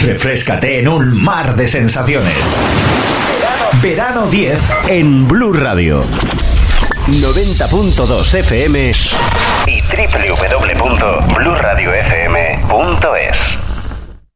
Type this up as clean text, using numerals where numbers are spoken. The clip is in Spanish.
Refréscate en un mar de sensaciones. Verano 10 en Blue Radio. 90.2 FM y www.blueradiofm.es.